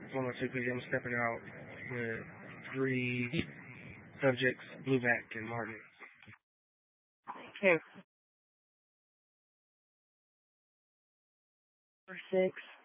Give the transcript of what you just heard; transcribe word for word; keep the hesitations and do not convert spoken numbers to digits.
one oh two P M stepping out with three subjects, Blueback and Martin. Okay. Number six.